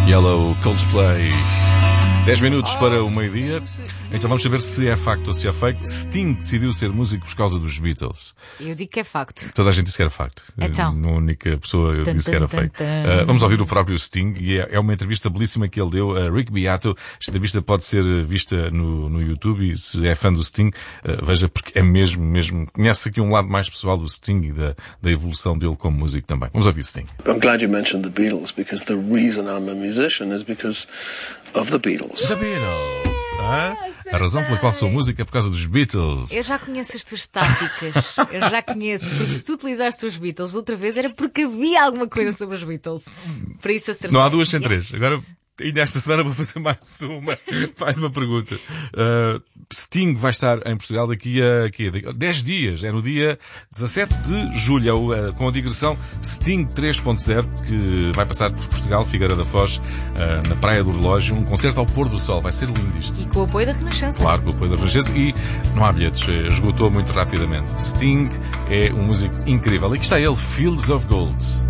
Yellow, Coldplay. 10 minutos para o meio-dia. Então vamos saber se é facto ou se é fake. Sting decidiu ser músico por causa dos Beatles. Eu digo que é facto. Toda a gente disse que era facto. Então. A única pessoa disse que era fake. Vamos ouvir o próprio Sting. E é uma entrevista belíssima que ele deu a Rick Beato. Esta entrevista pode ser vista no YouTube. E se é fã do Sting, veja, porque é mesmo. Conhece aqui um lado mais pessoal do Sting e da evolução dele como músico também. Vamos ouvir Sting. I'm glad you mentioned the Beatles, because the reason I'm a musician is because of the Beatles. The Beatles. A razão pela qual sou música é por causa dos Beatles. Eu já conheço as tuas táticas. Eu já conheço. Porque se tu utilizaste os Beatles outra vez era porque havia alguma coisa sobre os Beatles. Por isso acertei. Não há duas sem três. Agora, ainda esta semana vou fazer mais uma pergunta. Sting vai estar em Portugal daqui a 10 dias. É no dia 17 de julho, com a digressão Sting 3.0, que vai passar por Portugal, Figueira da Foz, na Praia do Relógio. Um concerto ao pôr do sol. Vai ser lindo isto. E com o apoio da Renascença. Claro, com o apoio da Renascença. E não há bilhetes. Esgotou muito rapidamente. Sting é um músico incrível. E aqui está ele, Fields of Gold.